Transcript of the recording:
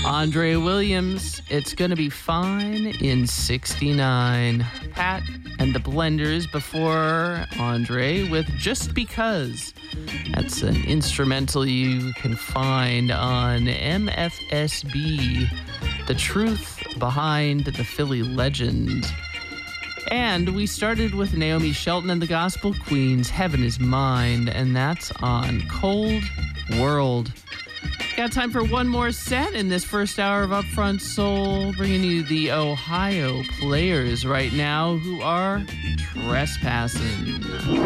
Andre Williams, It's Gonna Be Fine in 69. Pat and the Blenders before Andre with Just Because. That's an instrumental you can find on MFSB, The Truth Behind the Philly Legend. And we started with Naomi Shelton and the Gospel Queens, Heaven Is Mine, and that's on Cold World. Got time for one more set in this first hour of Upfront Soul, bringing you the Ohio Players right now who are trespassing.